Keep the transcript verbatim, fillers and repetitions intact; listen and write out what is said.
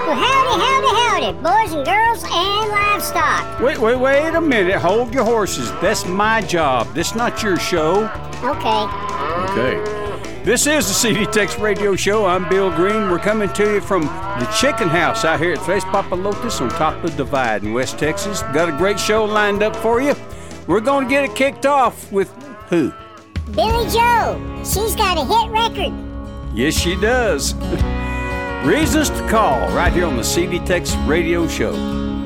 Well, howdy, howdy, howdy, boys and girls and livestock. Wait, wait, wait a minute. Hold your horses. That's my job. This not your show. Okay. Okay. This is the C D Tex Radio Show. I'm Bill Green. We're coming to you from the chicken house out here at Tres Papalotes on top of the Divide in West Texas. Got a great show lined up for you. We're going to get it kicked off with who? Billy Joe. She's got a hit record. Yes, she does. Reasons to call right here on the C D Tex Radio Show.